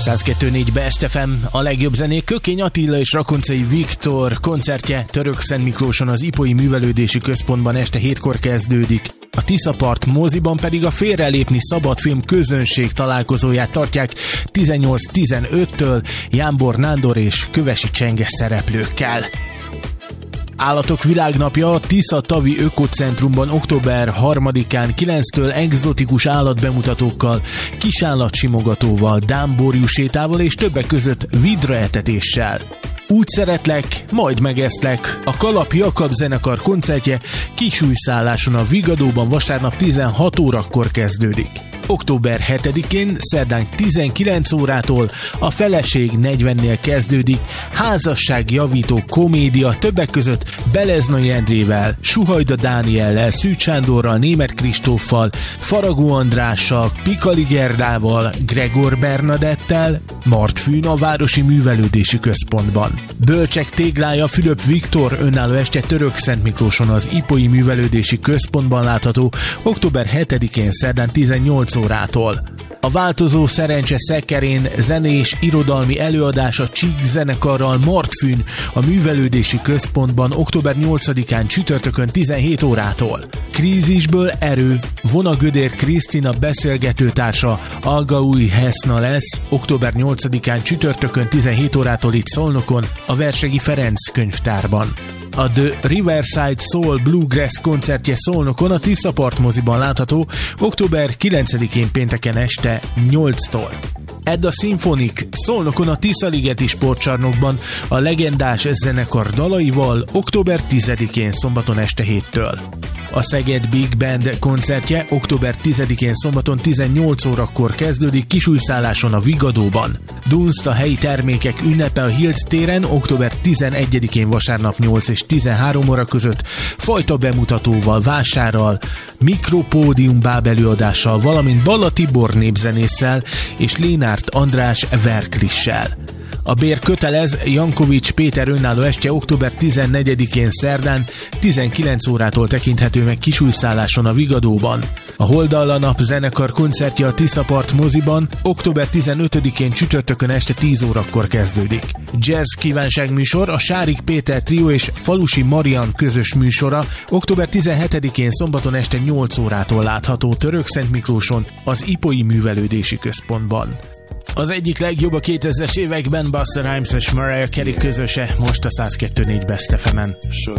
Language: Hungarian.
102.4 Best FM, a legjobb zenék. Kökény Attila és Rakoncai Viktor koncertje Törökszentmiklóson az Ipói Művelődési Központban este 7-kor kezdődik. A Tiszapart moziban pedig a Félrelépni szabadfilm közönség találkozóját tartják 18-15-től Jámbor Nándor és Kövesi Csenge szereplőkkel. Állatok világnapja a Tisza-tavi Ökocentrumban október 3-án 9-től egzotikus állatbemutatókkal, kisállatsimogatóval, dámborjúsétával és többek között vidraetetéssel. Úgy szeretlek, majd megeszlek. A Kalap Jakab zenekar koncertje Kisújszálláson a Vigadóban vasárnap 16 órakor kezdődik. Október 7-én szerdán 19 órától a Feleség 40-nél kezdődik házasságjavító komédia, többek között Beleznai Endrével, Suhajda Dániellel, Szűcs Sándorral, Németh Kristóffal, Faragó Andrással, Pikali Gerdával, Gregor Bernadettel, Martfűn a Városi Művelődési Központban. Bölcsek téglája Fülöp Viktor önálló este Törökszentmiklóson az Ipói Művelődési Központban látható október 7-én szerdán 18 órától. A Változó Szerencse szekerén zenés irodalmi előadás a Csík zenekarral Martfűn a Művelődési Központban október 8-án csütörtökön 17 órától. Krízisből erő, Vonagödér Krisztina beszélgetőtársa Algaúj Heszna lesz október 8-án csütörtökön 17 órától itt Szolnokon a Versegi Ferenc könyvtárban. A The Riverside Soul Bluegrass koncertje Szolnokon a Tiszapart moziban látható október 9-én pénteken este 8-tól. Edda Symphonic Szolnokon a Tiszaligeti sportcsarnokban a legendás zenekar dalaival október 10-én szombaton este 7-től. A Szeged Big Band koncertje október 10-én szombaton 18 órakor kezdődik Kisújszálláson a Vigadóban. Dunst a helyi termékek ünnepe a Hilt téren október 11-én vasárnap 8 és 13 óra között fajta bemutatóval, vásárral, mikropódium bábelőadással, valamint Balla Tibor népzenésszel és Lénárt András verklissel. A bér kötelez Jankovics Péter önálló estje október 14-én szerdán 19 órától tekinthető meg Kisújszálláson a Vigadóban. A Holdalla Nap zenekar koncertje a Tiszapart moziban október 15-én csütörtökön este 10 órakor kezdődik. Jazz kívánság műsor a Sárik Péter Trio és Falusi Marian közös műsora október 17-én szombaton este 8 órától látható Törökszentmiklóson az Ipói Művelődési Központban. Az egyik legjobb a 2000-es években Busta Rhymes és Mariah Carey közöse most a 102.4 Best FM-en.